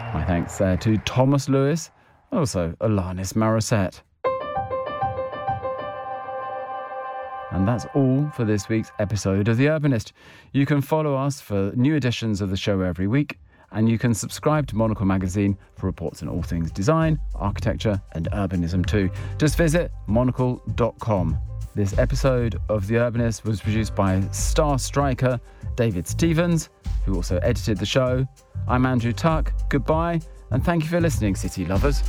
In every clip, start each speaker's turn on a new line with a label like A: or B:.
A: My thanks there to Thomas Lewis, also Alanis Morissette. And that's all for this week's episode of The Urbanist. You can follow us for new editions of the show every week, and you can subscribe to Monocle magazine for reports on all things design, architecture and urbanism too. Just visit monocle.com. This episode of The Urbanist was produced by star striker David Stevens, who also edited the show. I'm Andrew Tuck. Goodbye, and thank you for listening, city lovers.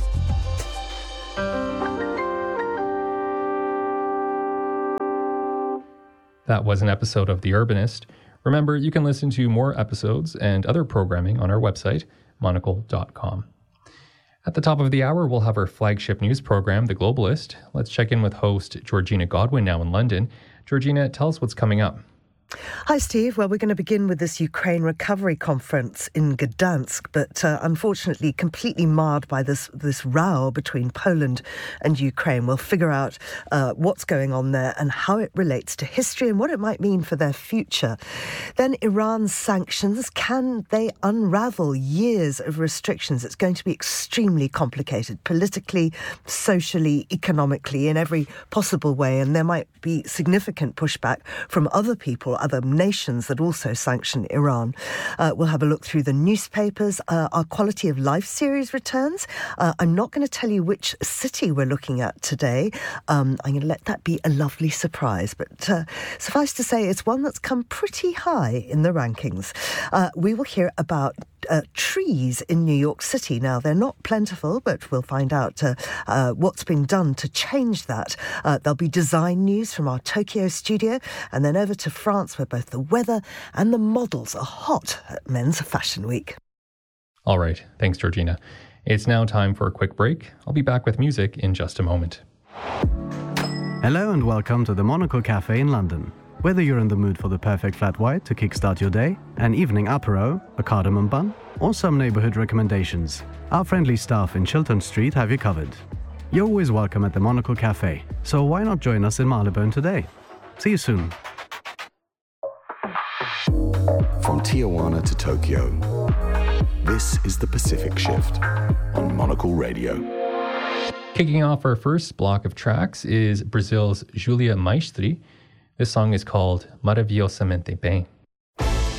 B: That was an episode of The Urbanist. Remember, you can listen to more episodes and other programming on our website, monocle.com. At the top of the hour, we'll have our flagship news program, The Globalist. Let's check in with host Georgina Godwin now in London. Georgina, tell us what's coming up.
C: Hi, Steve. Well, we're going to begin with this Ukraine Recovery Conference in Gdansk, but unfortunately completely marred by this row between Poland and Ukraine. We'll figure out what's going on there and how it relates to history and what it might mean for their future. Then Iran's sanctions, can they unravel years of restrictions? It's going to be extremely complicated, politically, socially, economically, in every possible way, and there might be significant pushback from other people, other nations that also sanction Iran. We'll have a look through the newspapers. Our Quality of Life series returns. I'm not going to tell you which city we're looking at today. I'm going to let that be a lovely surprise. But suffice to say, it's one that's come pretty high in the rankings. We will hear about trees in New York City. Now, they're not plentiful, but we'll find out what's being done to change that. There'll be design news from our Tokyo studio, and then over to France, where both the weather and the models are hot at Men's Fashion Week.
B: All right. Thanks, Georgina. It's now time for a quick break. I'll be back with music in just a moment.
D: Hello and welcome to the Monocle Cafe in London. Whether you're in the mood for the perfect flat white to kickstart your day, an evening apéro, a cardamom bun, or some neighborhood recommendations, our friendly staff in Chiltern Street have you covered. You're always welcome at the Monocle Cafe, so why not join us in Marylebone today? See you soon.
E: From Tijuana to Tokyo, this is the Pacific Shift on Monocle Radio.
B: Kicking off our first block of tracks is Brazil's Julia Maestri. This song is called Maravilhosamente Bem.